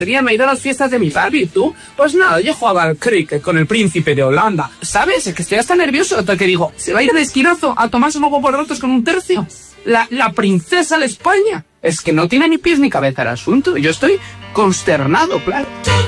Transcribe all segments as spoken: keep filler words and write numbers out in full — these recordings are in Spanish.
Me he ido a las fiestas de mi papi, ¿y tú? Pues nada, yo jugaba al cricket con el príncipe de Holanda. ¿Sabes? Es que estoy hasta nervioso hasta que digo, ¿se va a ir de esquinazo a tomarse luego por ratos con un tercio? La, la princesa de España. Es que no tiene ni pies ni cabeza el asunto. Yo estoy consternado, claro.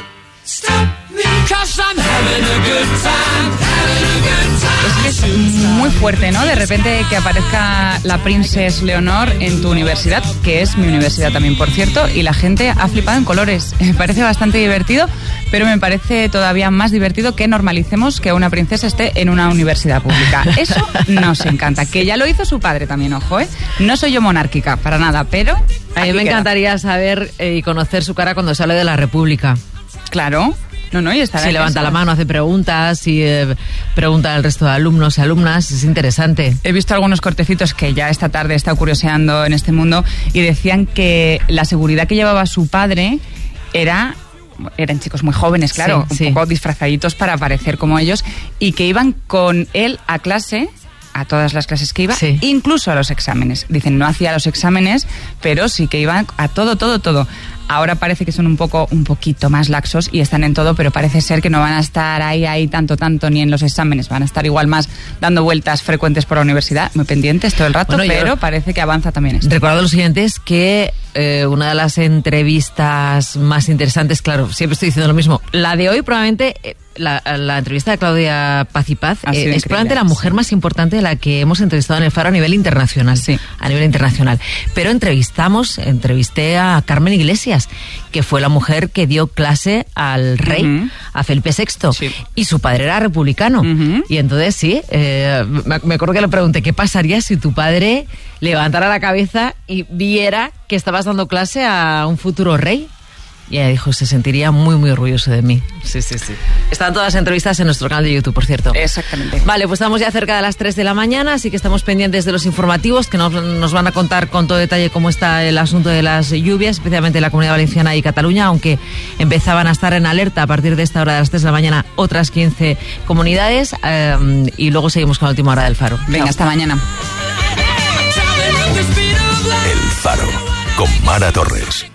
Es que es muy fuerte, ¿no? De repente que aparezca la Princess Leonor en tu universidad, que es mi universidad también, por cierto, y la gente ha flipado en colores. Me parece bastante divertido, pero me parece todavía más divertido que normalicemos que una princesa esté en una universidad pública. Eso nos encanta, que ya lo hizo su padre también, ojo, ¿eh? No soy yo monárquica, para nada, pero... A mí me queda. encantaría saber eh, y conocer su cara cuando sale de la República. Claro. No, no, y estará si levanta la mano, hace preguntas, y eh, pregunta al resto de alumnos y alumnas, es interesante. He visto algunos cortecitos que ya esta tarde he estado curioseando en este mundo y decían que la seguridad que llevaba su padre era... eran chicos muy jóvenes, claro, sí, un sí. poco disfrazaditos para parecer como ellos, y que iban con él a clase, a todas las clases que iba, sí. incluso a los exámenes. Dicen, no hacía los exámenes, pero sí que iban a todo, todo, todo. Ahora parece que son un poco, un poquito más laxos y están en todo, pero parece ser que no van a estar ahí, ahí tanto, tanto, ni en los exámenes. Van a estar igual más dando vueltas frecuentes por la universidad, muy pendientes todo el rato, bueno, pero yo... parece que avanza también esto. Recuerdo a los siguientes que eh, una de las entrevistas más interesantes, claro, siempre estoy diciendo lo mismo, la de hoy probablemente... Eh, La, la entrevista de Claudia Paz y Paz eh, es probablemente la mujer sí. más importante de la que hemos entrevistado en el Faro a nivel internacional. Sí. A nivel internacional. Pero entrevistamos, entrevisté a Carmen Iglesias, que fue la mujer que dio clase al rey, uh-huh. a Felipe sexto. Sí. Y su padre era republicano. Uh-huh. Y entonces sí, eh, me, me acuerdo que le pregunté, ¿qué pasaría si tu padre levantara la cabeza y viera que estabas dando clase a un futuro rey? Y ella dijo, se sentiría muy, muy orgulloso de mí. Sí, sí, sí. Están todas las entrevistas en nuestro canal de YouTube, por cierto. Exactamente. Vale, pues estamos ya cerca de las tres de la mañana, así que estamos pendientes de los informativos que nos, nos van a contar con todo detalle cómo está el asunto de las lluvias, especialmente en la Comunidad Valenciana y Cataluña, aunque empezaban a estar en alerta a partir de esta hora de las tres de la mañana otras quince comunidades. Eh, y luego seguimos con la última hora del Faro. Venga, hasta mañana. El Faro, con Mara Torres.